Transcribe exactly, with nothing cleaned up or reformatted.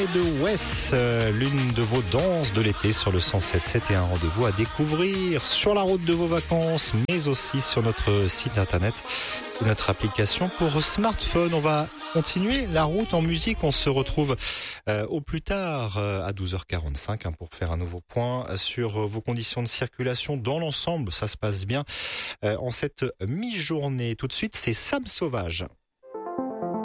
Journée de Wes, euh, l'une de vos danses de l'été sur le cent sept virgule sept et un rendez-vous à découvrir sur la route de vos vacances, mais aussi sur notre site internet et notre application pour smartphone. On va continuer la route en musique. On se retrouve euh, au plus tard euh, à douze heures quarante-cinq hein, pour faire un nouveau point sur euh, vos conditions de circulation dans l'ensemble. Ça se passe bien euh, en cette mi-journée. Tout de suite, c'est Sam Sauvage.